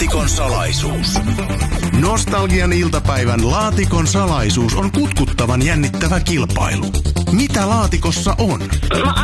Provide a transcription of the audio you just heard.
Laatikon salaisuus. Nostalgian iltapäivän Laatikon salaisuus on kutkuttavan jännittävä kilpailu. Mitä laatikossa on?